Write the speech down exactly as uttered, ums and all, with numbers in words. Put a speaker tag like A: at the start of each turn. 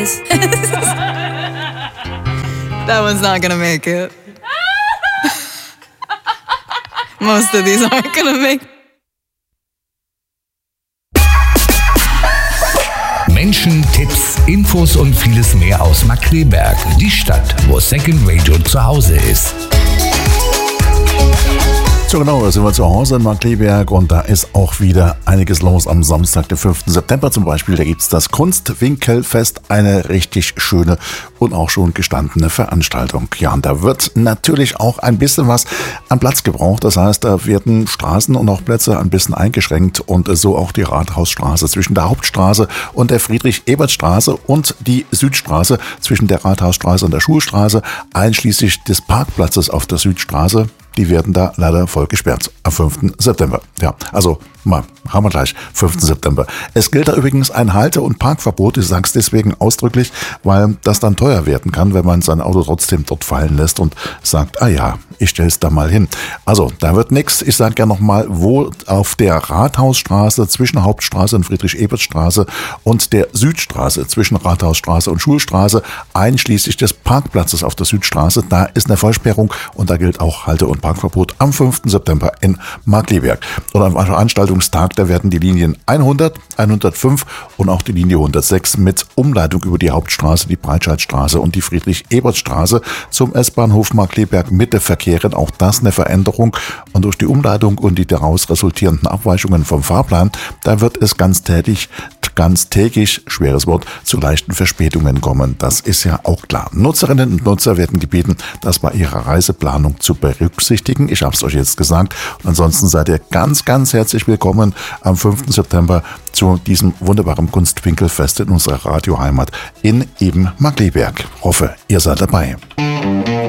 A: That one's not gonna make it. Most of these aren't gonna make it.
B: Menschen, Tipps, Infos und vieles mehr aus Markkleeberg. Die Stadt, wo Second Radio zu Hause ist.
C: So genau, da sind wir zu Hause in Markkleeberg und da ist auch wieder einiges los am Samstag, den fünften September zum Beispiel. Da gibt's das Kunstwinkelfest, eine richtig schöne und auch schon gestandene Veranstaltung. Ja, und da wird natürlich auch ein bisschen was an Platz gebraucht. Das heißt, da werden Straßen und auch Plätze ein bisschen eingeschränkt und so auch die Rathausstraße zwischen der Hauptstraße und der Friedrich-Ebert-Straße und die Südstraße zwischen der Rathausstraße und der Schulstraße, einschließlich des Parkplatzes auf der Südstraße. Die werden da leider voll gesperrt am fünften September. Ja, also mal, haben wir gleich, fünften September. Es gilt da übrigens ein Halte- und Parkverbot. Ich sage es deswegen ausdrücklich, weil das dann teuer werden kann, wenn man sein Auto trotzdem dort fallen lässt und sagt, ah ja, ich stell's da mal hin. Also, da wird nichts. Ich sage ja nochmal, wo auf der Rathausstraße zwischen Hauptstraße und Friedrich-Ebert-Straße und der Südstraße zwischen Rathausstraße und Schulstraße, einschließlich des Parkplatzes auf der Südstraße, da ist eine Vollsperrung und da gilt auch Halte- und Parkverbot am fünften September in Markkleeberg. Und am Veranstaltungstag, da werden die Linien hundert, hundertfünf und auch die Linie hundertsechs mit Umleitung über die Hauptstraße, die Breitscheidstraße und die Friedrich-Ebert-Straße zum S-Bahnhof Markkleeberg Mitte verkehren. Auch das eine Veränderung. Und durch die Umleitung und die daraus resultierenden Abweichungen vom Fahrplan, da wird es ganz tätig, ganz tägig, schweres Wort, zu leichten Verspätungen kommen. Das ist ja auch klar. Nutzerinnen und Nutzer werden gebeten, das bei ihrer Reiseplanung zu berücksichtigen. Ich habe es euch jetzt gesagt. Und ansonsten seid ihr ganz, ganz herzlich willkommen am fünften September zu diesem wunderbaren Kunstwinkelfest in unserer Radioheimat in eben Markkleeberg. Hoffe, ihr seid dabei.